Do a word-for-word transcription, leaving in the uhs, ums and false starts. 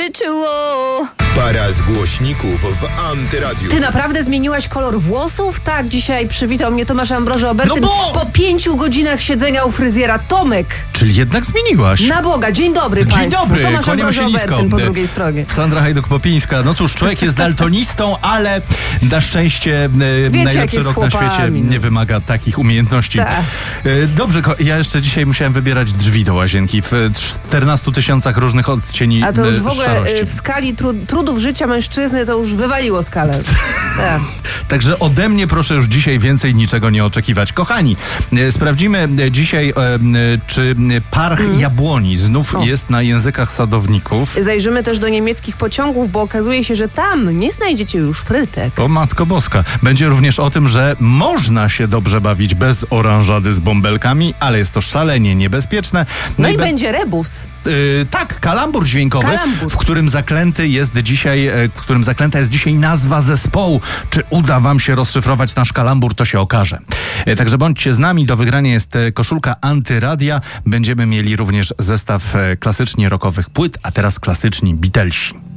życiu. O. Para z głośników w Antyradiu. Ty naprawdę zmieniłaś kolor włosów? Tak, dzisiaj przywitał mnie Tomasz Ambroży Obertyn No bo... po pięciu godzinach siedzenia u fryzjera. Tomek. Czyli jednak zmieniłaś. Na Boga, dzień dobry Dzień państwu. dobry, Tomasz kłaniam Ambroży się nisko. Obertyn po drugiej stronie. Sandra Hajduk-Popińska. No cóż, człowiek jest daltonistą, ale na szczęście e, Wiecie, najlepszy rok na świecie no. nie wymaga takich umiejętności. Ta. E, dobrze, ko- ja jeszcze dzisiaj musiałem wybierać drzwi do łazienki w czternastu tysiącach różnych odcieni A to już e, w ogóle szarości. y, w skali tru- trudów życia mężczyzny to już wywaliło skalę. Tak. Także ode mnie proszę już dzisiaj więcej niczego nie oczekiwać. Kochani, e, sprawdzimy e, dzisiaj, e, e, czy parch Mm. jabłoni znów O. jest na językach sadowników. Zajrzymy też do niemieckich pociągów, bo okazuje się, że tam nie znajdziecie już frytek. O Matko Boska. Będzie również o tym, że można się dobrze bawić bez oranżady z bąbelkami, ale jest to szalenie niebezpieczne. No i be- będzie rebus. Yy, tak, kalambur dźwiękowy, Kalambur. w którym zaklęty jest dzisiaj, e, w którym zaklęta jest dzisiaj nazwa zespołu. Czy uda wam się rozszyfrować nasz kalambur, to się okaże. E, także bądźcie z nami, do wygrania jest e, koszulka Antyradia. Będziemy mieli również zestaw e, klasycznie rockowych płyt, a teraz klasyczni Beatlesi.